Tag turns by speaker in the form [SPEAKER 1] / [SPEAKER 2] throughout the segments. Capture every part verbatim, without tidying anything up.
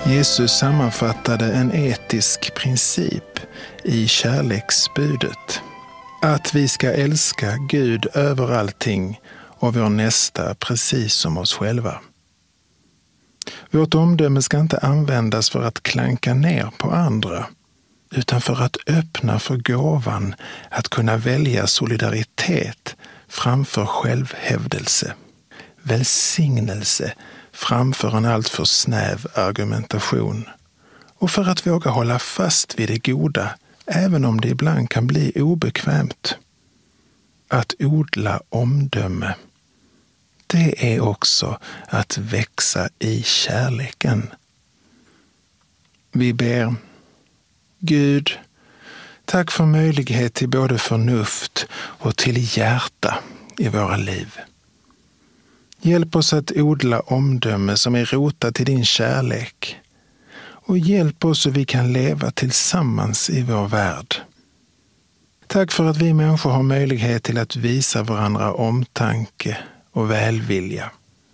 [SPEAKER 1] Jesus sammanfattade en etisk princip i kärleksbudet. Att vi ska älska Gud över allting och vår nästa precis som oss själva. Vårt omdöme ska inte användas för att klanka ner på andra, utan för att öppna för gåvan att kunna välja solidaritet framför självhävdelse, välsignelse framför en alltför snäv argumentation och för att våga hålla fast vid det goda även om det ibland kan bli obekvämt. Att odla omdöme, det är också att växa i kärleken. Vi ber: Gud, tack för möjlighet till både förnuft och till hjärta i våra liv. Hjälp oss att odla omdöme som är rotat till din kärlek. Och hjälp oss så vi kan leva tillsammans i vår värld. Tack för att vi människor har möjlighet till att visa varandra omtanke och välvilja.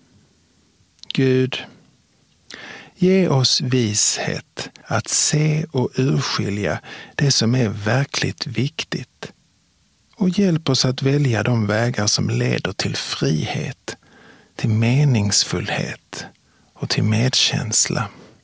[SPEAKER 1] Gud, ge oss vishet att se och urskilja det som är verkligt viktigt. Och hjälp oss att välja de vägar som leder till frihet, till meningsfullhet och till medkänsla.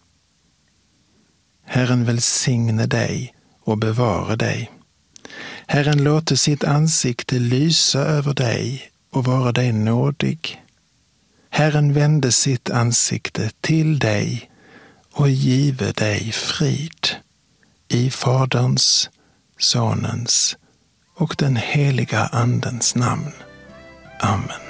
[SPEAKER 1] Herren välsigne dig och bevara dig. Herren låter sitt ansikte lysa över dig och vara dig nådig. Herren vände sitt ansikte till dig och give dig frid. I Faderns, Sonens och den heliga Andens namn. Amen.